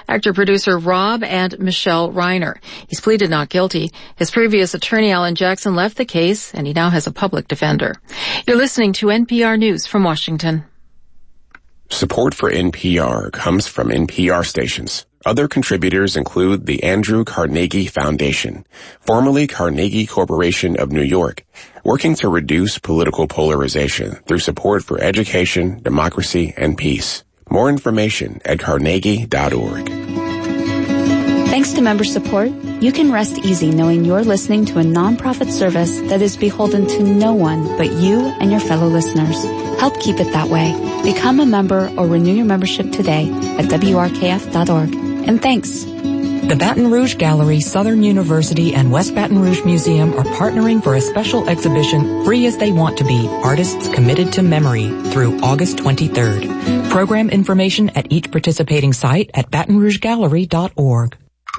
actor-producer Rob and Michelle Reiner. He's pleaded not guilty. His previous attorney, Alan Jackson, left the case, and he now has a public defender. You're listening to NPR News from Washington. Support for NPR comes from NPR stations. Other contributors include the Andrew Carnegie Foundation, formerly Carnegie Corporation of New York, working to reduce political polarization through support for education, democracy, and peace. More information at carnegie.org. Thanks to member support, you can rest easy knowing you're listening to a nonprofit service that is beholden to no one but you and your fellow listeners. Help keep it that way. Become a member or renew your membership today at WRKF.org. And thanks. The Baton Rouge Gallery, Southern University, and West Baton Rouge Museum are partnering for a special exhibition, Free as They Want to Be, Artists Committed to Memory, through August 23rd. Program information at each participating site at BatonRougeGallery.org.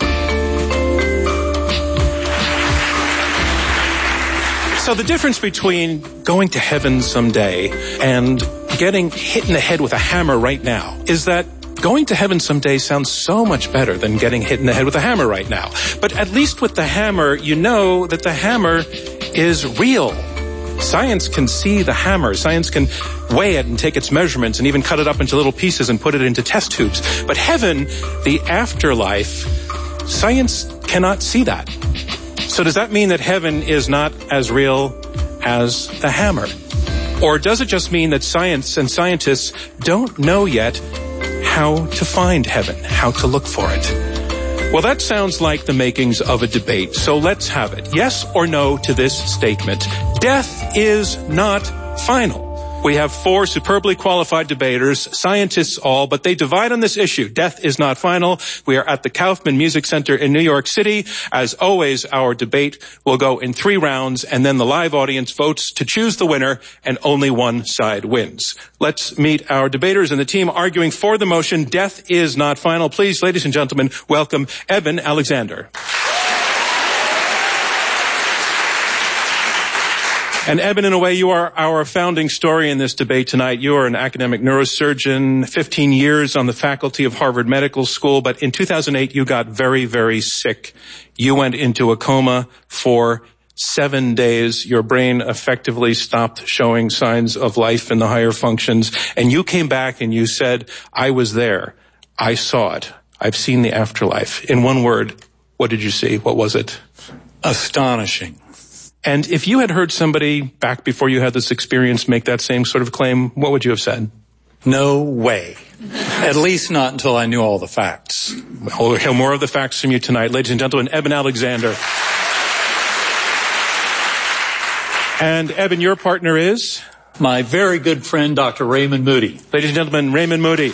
So the difference between going to heaven someday and getting hit in the head with a hammer right now is that going to heaven someday sounds so much better than getting hit in the head with a hammer right now. But at least with the hammer, you know that the hammer is real. Science can see the hammer. Science can weigh it and take its measurements and even cut it up into little pieces and put it into test tubes. But heaven, the afterlife, science cannot see that. So does that mean that heaven is not as real as the hammer? Or does it just mean that science and scientists don't know yet how to find heaven, how to look for it? Well, that sounds like the makings of a debate, so let's have it. Yes or no to this statement. Death is not final. We have 4 superbly qualified debaters, scientists all, but they divide on this issue. Death is not final. We are at the Kaufman Music Center in New York City. As always, our debate will go in 3 rounds, and then the live audience votes to choose the winner, and only one side wins. Let's meet our debaters and the team arguing for the motion, Death is not final. Please, ladies and gentlemen, welcome Eben Alexander. And Eben, in a way, you are our founding story in this debate tonight. You are an academic neurosurgeon, 15 years on the faculty of Harvard Medical School, but in 2008 you got very, very sick. You went into a coma for 7 days. Your brain effectively stopped showing signs of life in the higher functions, and you came back and you said, I was there. I saw it. I've seen the afterlife. In one word, what did you see? What was it? Astonishing. And if you had heard somebody back before you had this experience make that same sort of claim, what would you have said? No way. At least not until I knew all the facts. We'll hear more of the facts from you tonight. Ladies and gentlemen, Eben Alexander. And Eben, your partner is? My very good friend, Dr. Raymond Moody. Ladies and gentlemen, Raymond Moody.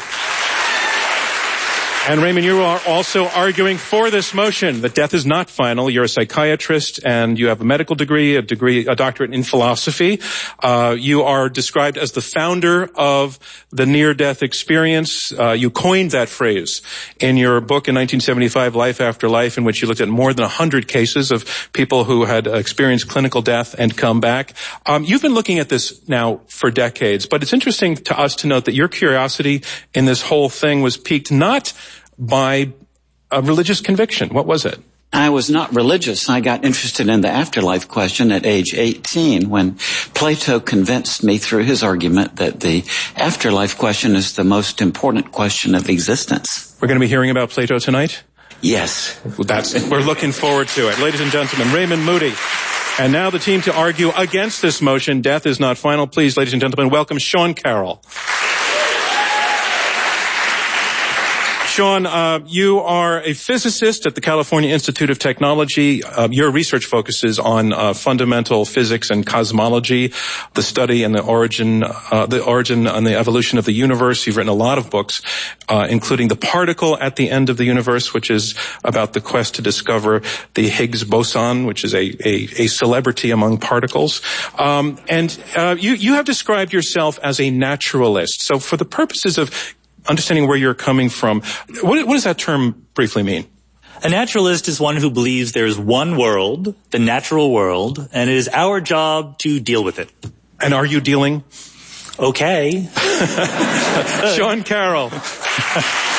And Raymond, you are also arguing for this motion that death is not final. You're a psychiatrist and you have a medical degree, a doctorate in philosophy. You are described as the founder of the near-death experience. You coined that phrase in your book in 1975, Life After Life, in which you looked at more than 100 cases of people who had experienced clinical death and come back. You've been looking at this now for decades, but it's interesting to us to note that your curiosity in this whole thing was piqued not by a religious conviction. What was it? I was not religious. I got interested in the afterlife question at age 18 when Plato convinced me through his argument that the afterlife question is the most important question of existence. We're going to be hearing about Plato tonight? Yes. We're looking forward to it. Ladies and gentlemen, Raymond Moody. And now the team to argue against this motion, death is not final. Please, ladies and gentlemen, welcome Sean Carroll. Sean, you are a physicist at the California Institute of Technology. Your research focuses on fundamental physics and cosmology, the study and the origin and the evolution of the universe. You've written a lot of books, including The Particle at the End of the Universe, which is about the quest to discover the Higgs boson, which is a celebrity among particles. And you have described yourself as a naturalist. So for the purposes of understanding where you're coming from, what does that term briefly mean? A naturalist is one who believes there is one world, the natural world, and it is our job to deal with it. And are you dealing? Okay. Sean Carroll.